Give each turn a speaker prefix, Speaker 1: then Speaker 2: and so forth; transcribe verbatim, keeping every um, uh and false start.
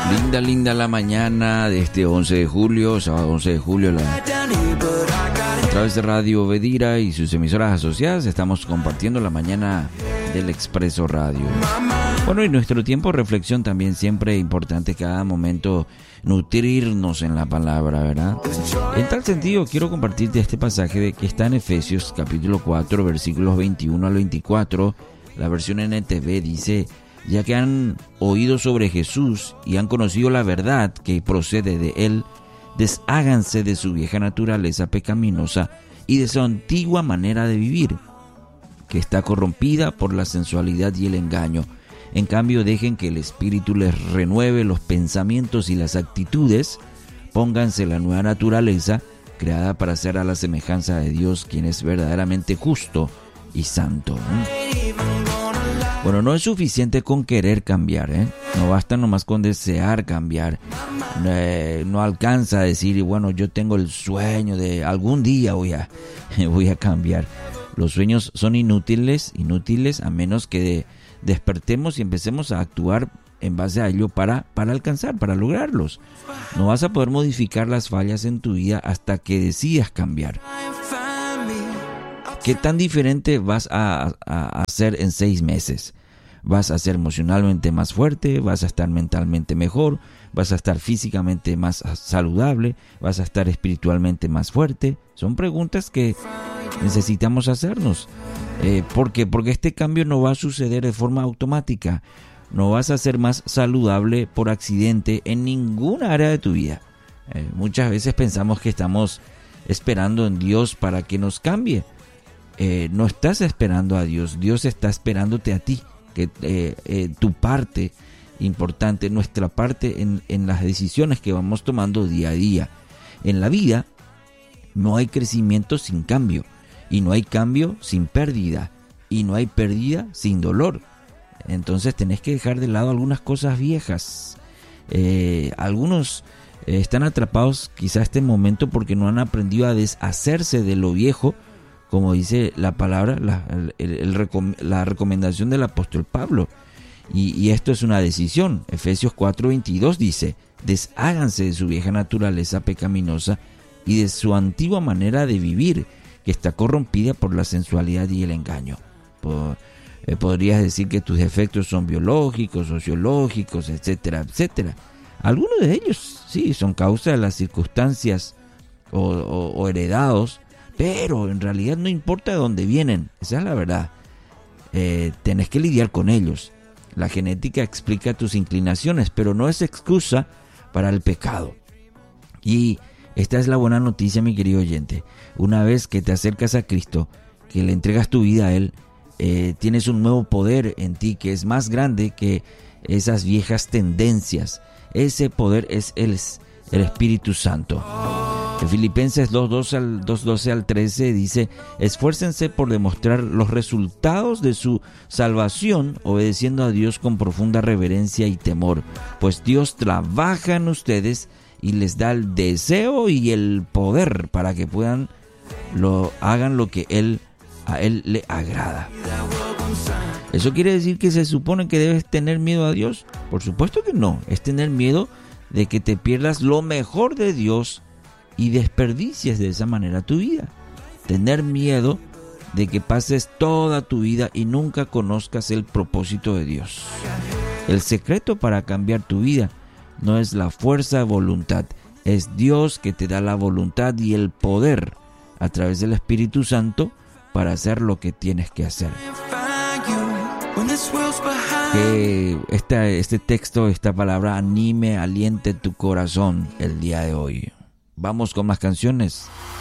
Speaker 1: Linda, linda la mañana de este once de julio, sábado once de julio, la... a través de Radio Bedira y sus emisoras asociadas estamos compartiendo la mañana del Expreso Radio. Bueno, y nuestro tiempo de reflexión también siempre es importante cada momento nutrirnos en la palabra, ¿verdad? En tal sentido, quiero compartirte este pasaje de que está en Efesios capítulo cuatro, versículos veintiuno al veinticuatro. La versión N T V dice: ya que han oído sobre Jesús y han conocido la verdad que procede de Él, desháganse de su vieja naturaleza pecaminosa y de su antigua manera de vivir, que está corrompida por la sensualidad y el engaño. En cambio, dejen que el Espíritu les renueve los pensamientos y las actitudes. Pónganse la nueva naturaleza, creada para ser a la semejanza de Dios, quien es verdaderamente justo y santo. ¿eh? Bueno, no es suficiente con querer cambiar, ¿eh? No basta nomás con desear cambiar. Eh, no alcanza a decir, bueno, yo tengo el sueño de algún día voy a, voy a cambiar. Los sueños son inútiles, inútiles a menos que despertemos y empecemos a actuar en base a ello para, para alcanzar, para lograrlos. No vas a poder modificar las fallas en tu vida hasta que decidas cambiar. ¿Qué tan diferente vas a, a, a hacer en seis meses? Vas a ser emocionalmente más fuerte, vas a estar mentalmente mejor, vas a estar físicamente más saludable, vas a estar espiritualmente más fuerte. Son preguntas que necesitamos hacernos. Eh, ¿Por qué? Porque este cambio no va a suceder de forma automática. No vas a ser más saludable por accidente en ninguna área de tu vida. Eh, muchas veces pensamos que estamos esperando en Dios para que nos cambie. Eh, no estás esperando a Dios, Dios está esperándote a ti, que eh, eh, tu parte importante, nuestra parte en, en las decisiones que vamos tomando día a día. En la vida no hay crecimiento sin cambio, y no hay cambio sin pérdida, y no hay pérdida sin dolor. Entonces tenés que dejar de lado algunas cosas viejas. Eh, algunos eh, están atrapados quizá este momento porque no han aprendido a deshacerse de lo viejo, como dice la palabra, la, el, el, la recomendación del apóstol Pablo. Y, y esto es una decisión. Efesios cuatro veintidós dice: desháganse de su vieja naturaleza pecaminosa y de su antigua manera de vivir, que está corrompida por la sensualidad y el engaño. Por, eh, podrías decir que tus defectos son biológicos, sociológicos, etcétera, etcétera. Algunos de ellos sí son causa de las circunstancias o, o, o heredados, pero en realidad no importa de dónde vienen, esa es la verdad. Eh, tenés que lidiar con ellos. La genética explica tus inclinaciones, pero no es excusa para el pecado. Y esta es la buena noticia, mi querido oyente. Una vez que te acercas a Cristo, que le entregas tu vida a Él, eh, tienes un nuevo poder en ti que es más grande que esas viejas tendencias. Ese poder es el, el Espíritu Santo. En Filipenses dos doce al trece dice: esfuércense por demostrar los resultados de su salvación obedeciendo a Dios con profunda reverencia y temor, pues Dios trabaja en ustedes y les da el deseo y el poder para que puedan lo hagan lo que él a él le agrada. ¿Eso quiere decir que se supone que debes tener miedo a Dios? Por supuesto que no. Es tener miedo de que te pierdas lo mejor de Dios y desperdicies de esa manera tu vida. Tener miedo de que pases toda tu vida y nunca conozcas el propósito de Dios. El secreto para cambiar tu vida no es la fuerza de voluntad, es Dios que te da la voluntad y el poder a través del Espíritu Santo para hacer lo que tienes que hacer. Que esta, este texto, esta palabra anime, aliente tu corazón el día de hoy. Vamos con más canciones.